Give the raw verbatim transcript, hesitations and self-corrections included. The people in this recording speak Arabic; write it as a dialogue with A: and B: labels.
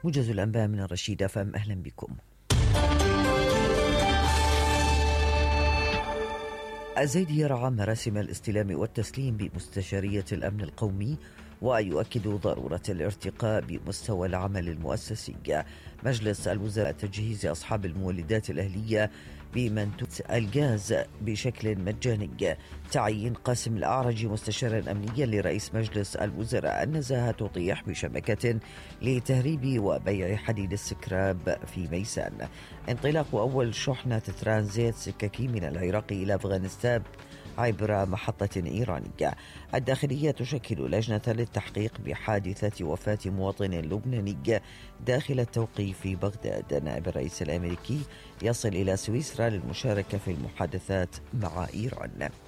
A: موجز الأنباء من الرشيد أف أم، أهلا بكم. الزيدي يرعى مراسم الاستلام والتسليم بمستشارية الأمن القومي ويؤكد ضرورة الارتقاء بمستوى العمل المؤسسي. مجلس الوزراء تجهيز أصحاب المولدات الأهلية بمنتوج الغاز بشكل مجاني. تعيين قاسم الأعرج مستشارا أمنيا لرئيس مجلس الوزراء. النزاهة تطيح بشبكة لتهريب وبيع حديد السكراب في ميسان. انطلاق أول شحنة ترانزيت سككي من العراق إلى أفغانستان عبر محطة إيرانية. الداخلية تشكل لجنة للتحقيق بحادثة وفاة مواطن لبناني داخل التوقيف في بغداد. نائب الرئيس الأمريكي يصل إلى سويسرا للمشاركة في المحادثات مع إيران.